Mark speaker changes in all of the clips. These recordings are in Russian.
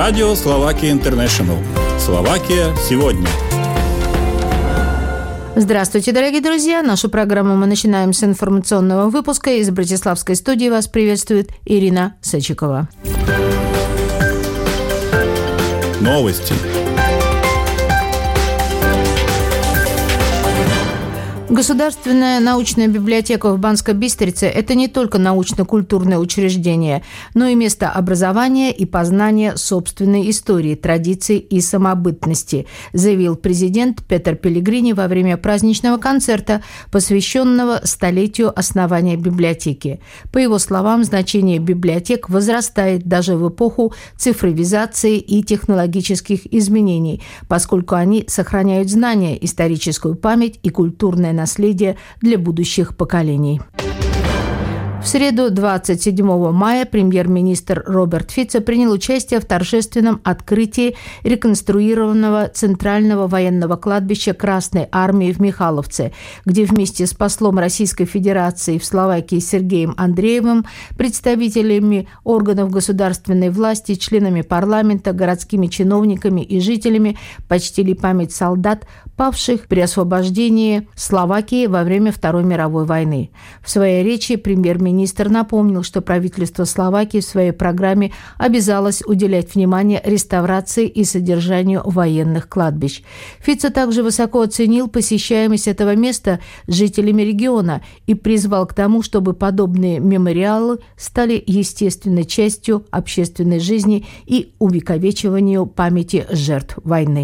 Speaker 1: Радио Словакия Интернешнл. Словакия сегодня.
Speaker 2: Здравствуйте, дорогие друзья! Нашу программу мы начинаем с информационного выпуска. Из Братиславской студии вас приветствует Ирина Сачикова.
Speaker 1: Новости.
Speaker 2: Государственная научная библиотека в Банской Бистрице – это не только научно-культурное учреждение, но и место образования и познания собственной истории, традиций и самобытности, заявил президент Петер Пелегрини во время праздничного концерта, посвященного столетию основания библиотеки. По его словам, значение библиотек возрастает даже в эпоху цифровизации и технологических изменений, поскольку они сохраняют знания, историческую память и культурное наследие для будущих поколений. В среду 27 мая премьер-министр Роберт Фицо принял участие в торжественном открытии реконструированного Центрального военного кладбища Красной Армии в Михайловце, где вместе с послом Российской Федерации в Словакии Сергеем Андреевым, представителями органов государственной власти, членами парламента, городскими чиновниками и жителями почтили память солдат, павших при освобождении Словакии во время Второй мировой войны. В своей речи премьер-министр напомнил, что правительство Словакии в своей программе обязалось уделять внимание реставрации и содержанию военных кладбищ. Фицо также высоко оценил посещаемость этого места жителями региона и призвал к тому, чтобы подобные мемориалы стали естественной частью общественной жизни и увековечиванию памяти жертв войны.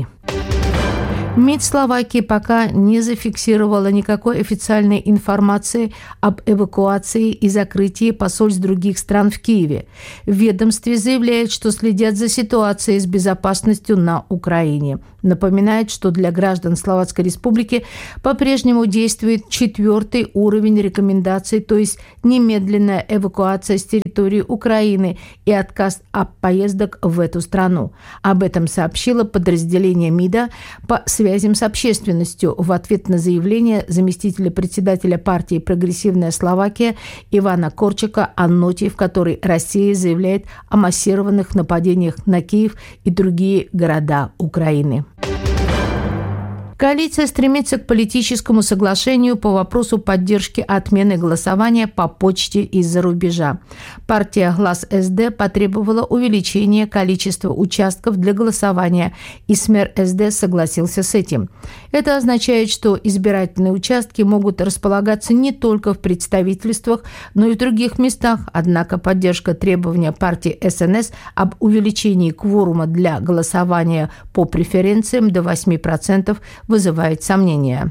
Speaker 2: МИД Словакии пока не зафиксировала никакой официальной информации об эвакуации и закрытии посольств других стран в Киеве. В ведомстве заявляют, что следят за ситуацией с безопасностью на Украине. Напоминает, что для граждан Словацкой Республики по-прежнему действует 4-й уровень рекомендаций, то есть немедленная эвакуация с территории Украины и отказ от поездок в эту страну. Об этом сообщило подразделение МИДа по связям с общественностью в ответ на заявление заместителя председателя партии «Прогрессивная Словакия» Ивана Корчика о ноте, в которой Россия заявляет о массированных нападениях на Киев и другие города Украины. Коалиция стремится к политическому соглашению по вопросу поддержки отмены голосования по почте из-за рубежа. Партия «Глас СД» потребовала увеличения количества участков для голосования, и СМЕР СД согласился с этим. Это означает, что избирательные участки могут располагаться не только в представительствах, но и в других местах. Однако поддержка требования партии СНС об увеличении кворума для голосования по преференциям до 8% вызывает сомнения.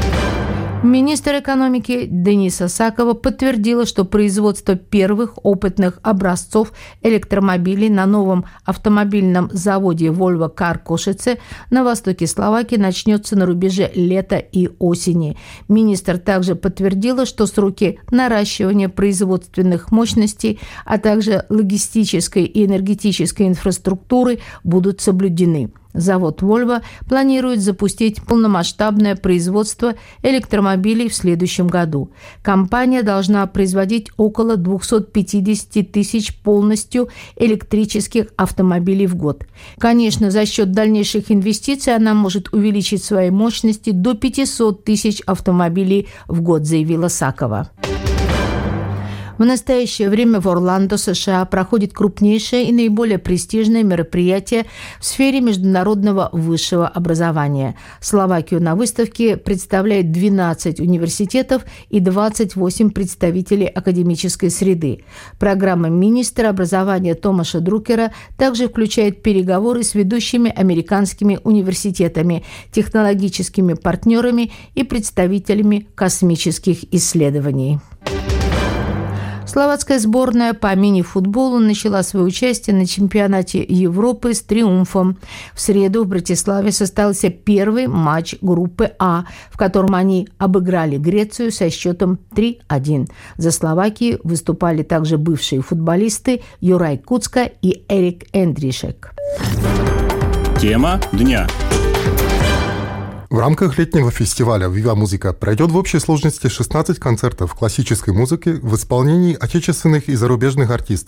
Speaker 2: Министр экономики Дениса Сакова подтвердила, что производство первых опытных образцов электромобилей на новом автомобильном заводе Volvo Car Košice на востоке Словакии начнется на рубеже лета и осени. Министр также подтвердила, что сроки наращивания производственных мощностей, а также логистической и энергетической инфраструктуры будут соблюдены. Завод Volvo планирует запустить полномасштабное производство электромобилей в следующем году. Компания должна производить около 250 тысяч полностью электрических автомобилей в год. Конечно, за счет дальнейших инвестиций она может увеличить свои мощности до 500 тысяч автомобилей в год, заявила Сакова. В настоящее время в Орландо, США, проходит крупнейшее и наиболее престижное мероприятие в сфере международного высшего образования. Словакию на выставке представляет 12 университетов и 28 представителей академической среды. Программа министра образования Томаша Друкера также включает переговоры с ведущими американскими университетами, технологическими партнерами и представителями космических исследований. Словацкая сборная по мини-футболу начала свое участие на чемпионате Европы с триумфом. В среду в Братиславе состоялся первый матч группы А, в котором они обыграли Грецию со счетом 3-1. За Словакию выступали также бывшие футболисты Юрай Куцка и Эрик Эндришек.
Speaker 1: Тема дня.
Speaker 3: В рамках летнего фестиваля «Viva Musica» пройдет в общей сложности 16 концертов классической музыки в исполнении отечественных и зарубежных артистов.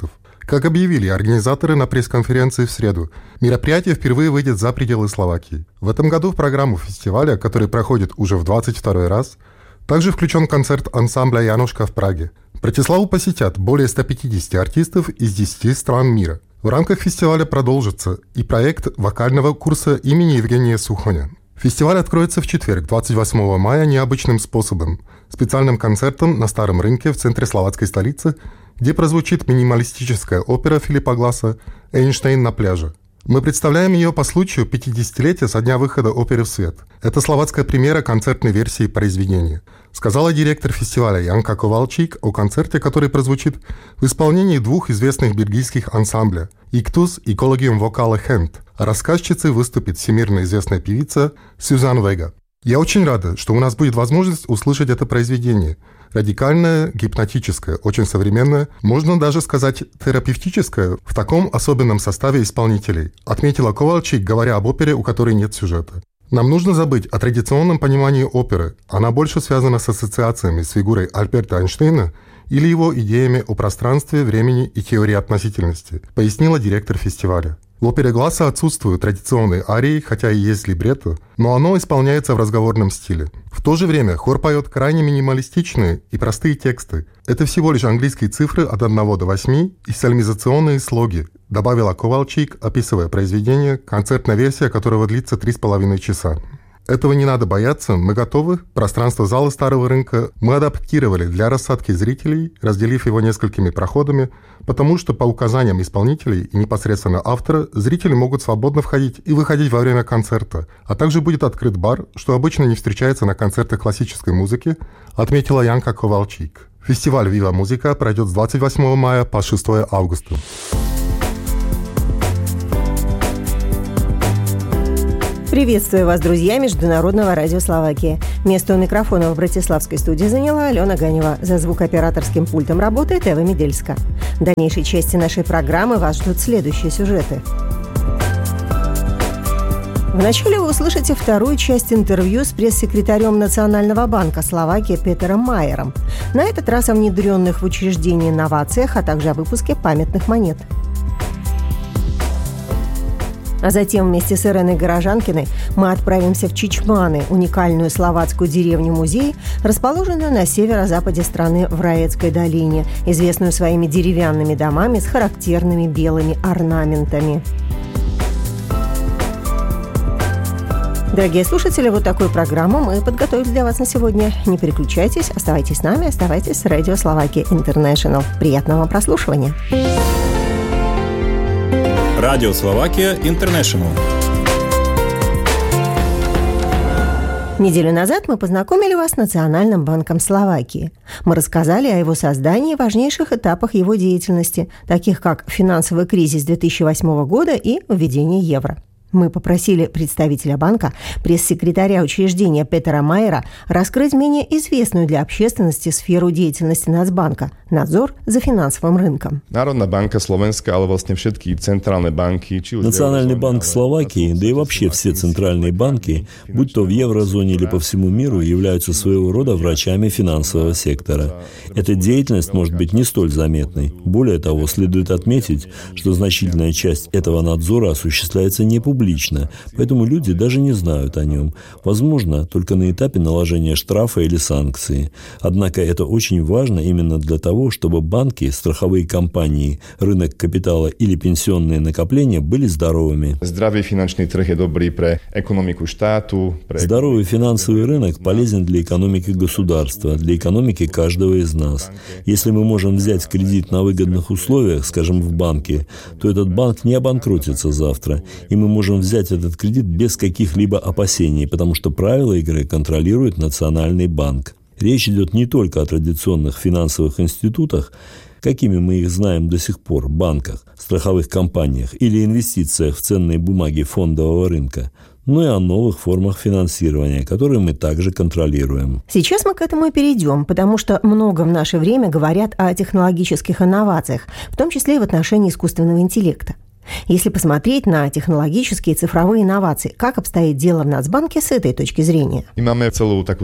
Speaker 3: Как объявили организаторы на пресс-конференции в среду, мероприятие впервые выйдет за пределы Словакии. В этом году в программу фестиваля, который проходит уже в 22-й раз, также включен концерт ансамбля «Янушка» в Праге. Братиславу посетят более 150 артистов из 10 стран мира. В рамках фестиваля продолжится и проект вокального курса имени Евгения Сухоня. Фестиваль откроется в четверг, 28 мая, необычным способом – специальным концертом на Старом рынке в центре словацкой столицы, где прозвучит минималистическая опера Филиппа Гласа «Эйнштейн на пляже». Мы представляем ее по случаю 50-летия со дня выхода оперы в свет. Это словацкая премьера концертной версии произведения, сказала директор фестиваля Янка Ковалчик о концерте, который прозвучит в исполнении двух известных бельгийских ансамбля «Иктус» и «Collegium Vocale Hand». А рассказчицей выступит всемирно известная певица Сюзан Вега. Я очень рада, что у нас будет возможность услышать это произведение. Радикальное, гипнотическое, очень современное, можно даже сказать терапевтическое в таком особенном составе исполнителей, отметила Ковальчик, говоря об опере, у которой нет сюжета. Нам нужно забыть о традиционном понимании оперы. Она больше связана с ассоциациями с фигурой Альберта Эйнштейна или его идеями о пространстве, времени и теории относительности, пояснила директор фестиваля. В опере Гласа отсутствуют традиционные арии, хотя и есть либретто, но оно исполняется в разговорном стиле. В то же время хор поет крайне минималистичные и простые тексты. Это всего лишь английские цифры от 1 до 8 и сальмизационные слоги, добавила Ковальчик, описывая произведение, концертная версия которого длится 3,5 часа. Этого не надо бояться, мы готовы. Пространство зала Старого рынка мы адаптировали для рассадки зрителей, разделив его несколькими проходами, потому что по указаниям исполнителей и непосредственно автора зрители могут свободно входить и выходить во время концерта, а также будет открыт бар, что обычно не встречается на концертах классической музыки, отметила Янка Ковалчик. Фестиваль «Вива Музыка» пройдет с 28 мая по 6 августа.
Speaker 4: Приветствую вас, друзья Международного радио Словакии. Место у микрофона в братиславской студии заняла Алена Ганева. За звукооператорским пультом работает Эва Медельска. В дальнейшей части нашей программы вас ждут следующие сюжеты. Вначале вы услышите вторую часть интервью с пресс-секретарем Национального банка Словакии Петером Майером. На этот раз о внедренных в учреждении инновациях, а также о выпуске памятных монет. А затем вместе с Иреной Горожанкиной мы отправимся в Чичманы, уникальную словацкую деревню-музей, расположенную на северо-западе страны в Раецкой долине, известную своими деревянными домами с характерными белыми орнаментами. Дорогие слушатели, вот такую программу мы подготовили для вас на сегодня. Не переключайтесь, оставайтесь с нами, оставайтесь с Радио Словакия Интернешнл. Приятного вам прослушивания!
Speaker 1: Радио Словакия Интернешнл.
Speaker 4: Неделю назад мы познакомили вас с Национальным банком Словакии. Мы рассказали о его создании и важнейших этапах его деятельности, таких как финансовый кризис 2008 года и введение евро. Мы попросили представителя банка, пресс-секретаря учреждения Петера Майера, раскрыть менее известную для общественности сферу деятельности Нацбанка – надзор за финансовым рынком.
Speaker 5: Národná banka Slovenska, ale vlastne všetky centrálne banky,
Speaker 6: Национальный банк Словакии, да и вообще все центральные банки, будь то в еврозоне или по всему миру, являются своего рода врачами финансового сектора. Эта деятельность может быть не столь заметной. Более того, следует отметить, что значительная часть этого надзора осуществляется не публично, поэтому люди даже не знают о нем. Возможно, только на этапе наложения штрафа или санкции. Однако это очень важно именно для того, чтобы банки, страховые компании, рынок капитала или пенсионные накопления были здоровыми.
Speaker 5: Здравый финансовый рынок je dobrý pre ekonomiku štátu.
Speaker 6: Здоровый финансовый рынок полезен для экономики государства, для экономики каждого из нас. Если мы можем взять кредит на выгодных условиях, скажем, в банке, то этот банк не обанкротится завтра, и мы можем взять этот кредит без каких-либо опасений, потому что правила игры контролирует Национальный банк. Речь идет не только о традиционных финансовых институтах, какими мы их знаем до сих пор, банках, страховых компаниях или инвестициях в ценные бумаги фондового рынка, но и о новых формах финансирования, которые мы также контролируем.
Speaker 4: Сейчас мы к этому и перейдем, потому что много в наше время говорят о технологических инновациях, в том числе и в отношении искусственного интеллекта. Если посмотреть на технологические и цифровые инновации, как обстоит дело в Нацбанке с этой точки зрения?
Speaker 5: У нас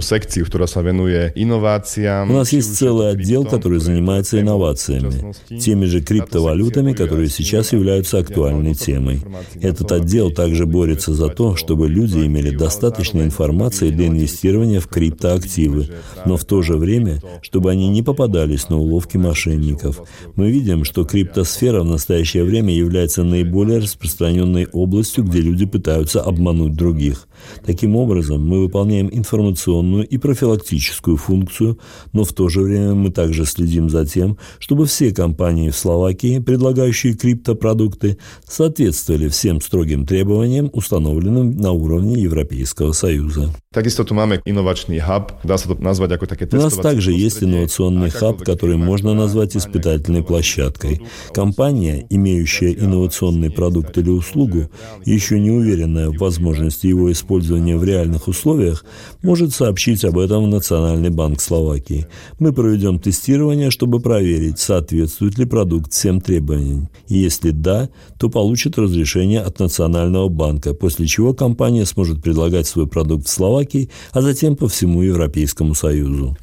Speaker 6: есть целый отдел, который занимается инновациями, теми же криптовалютами, которые сейчас являются актуальной темой. Этот отдел также борется за то, чтобы люди имели достаточно информации для инвестирования в криптоактивы, но в то же время, чтобы они не попадались на уловки мошенников. Мы видим, что криптосфера в настоящее время является наиболее распространенной областью, где люди пытаются обмануть других. Таким образом, мы выполняем информационную и профилактическую функцию, но в то же время мы также следим за тем, чтобы все компании в Словакии, предлагающие криптопродукты, соответствовали всем строгим требованиям, установленным на уровне Европейского Союза. У нас также есть инновационный хаб, который можно назвать испытательной площадкой. Компания, имеющая инновационный продукт или услугу, еще не уверенная в возможности его использования в реальных условиях, может сообщить об этом в Национальный банк Словакии. Мы проведем тестирование, чтобы проверить, соответствует ли продукт всем требованиям. И если да, то получит разрешение от Национального банка, после чего компания сможет предлагать свой продукт в Словакии, а затем по всему Европейскому Союзу.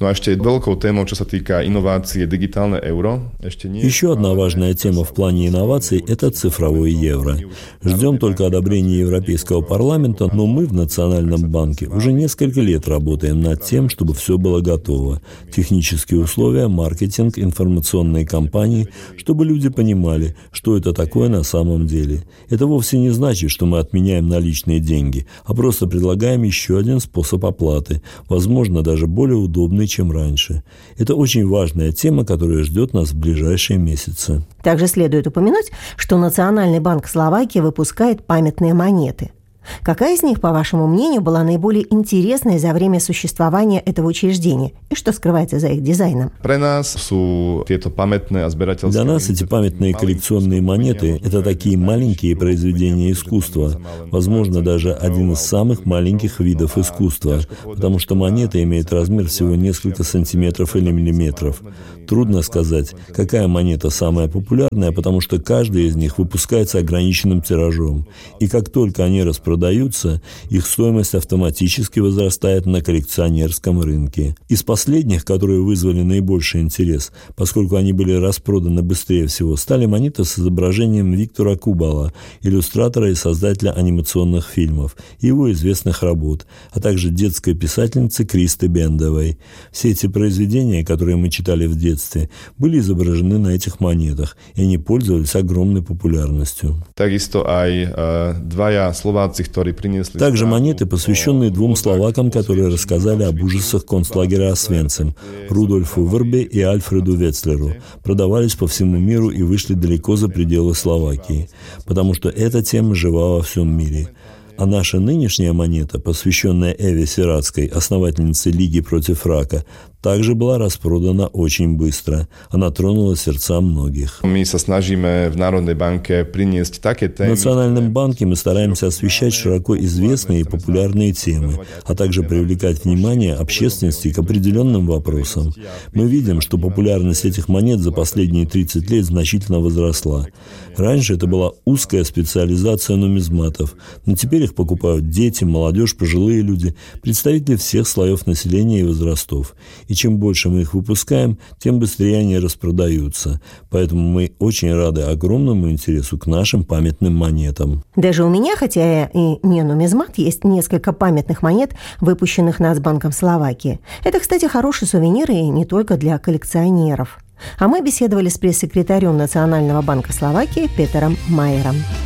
Speaker 6: Еще одна важная тема в плане инноваций – это цифровое евро. Ждем только одобрения Европейского парламента, но мы в Национальном банке уже несколько лет работаем над тем, чтобы все было готово. Технические условия, маркетинг, информационные кампании, чтобы люди понимали, что это такое на самом деле. Это вовсе не значит, что мы отменяем наличные деньги, а просто предлагаем еще один способ оплаты, возможно, даже более удобный, чем раньше. Это очень важная тема, которая ждет нас в ближайшие месяцы.
Speaker 4: Также следует упомянуть, что Национальный банк Словакии выпускает памятные монеты. Какая из них, по вашему мнению, была наиболее интересной за время существования этого учреждения? И что скрывается за их дизайном?
Speaker 6: Для нас эти памятные коллекционные монеты – это такие маленькие произведения искусства, возможно, даже один из самых маленьких видов искусства, потому что монета имеет размер всего несколько сантиметров или миллиметров. Трудно сказать, какая монета самая популярная, потому что каждая из них выпускается ограниченным тиражом. И как только они распродаются, их стоимость автоматически возрастает на коллекционерском рынке. Из последних, которые вызвали наибольший интерес, поскольку они были распроданы быстрее всего, стали монеты с изображением Виктора Кубала, иллюстратора и создателя анимационных фильмов, и его известных работ, а также детской писательницы Кристи Бендовой. Все эти произведения, которые мы читали в детстве, были изображены на этих монетах, и они пользовались огромной популярностью. Также монеты, посвященные двум словакам, которые рассказали об ужасах концлагеря Освенцим, Рудольфу Вербе и Альфреду Вецлеру, продавались по всему миру и вышли далеко за пределы Словакии, потому что эта тема жива во всем мире. А наша нынешняя монета, посвященная Эве Сиратской, основательнице Лиги против рака, также была распродана очень быстро. Она тронула сердца многих. В Национальном банке мы стараемся освещать широко известные и популярные темы, а также привлекать внимание общественности к определенным вопросам. Мы видим, что популярность этих монет за последние 30 лет значительно возросла. Раньше это была узкая специализация нумизматов, но теперь их покупают дети, молодежь, пожилые люди, представители всех слоев населения и возрастов. И чем больше мы их выпускаем, тем быстрее они распродаются. Поэтому мы очень рады огромному интересу к нашим памятным монетам.
Speaker 4: Даже у меня, хотя я и не нумизмат, есть несколько памятных монет, выпущенных Нацбанком Словакии. Это, кстати, хороший сувенир и не только для коллекционеров. А мы беседовали с пресс-секретарем Национального банка Словакии Петером Майером.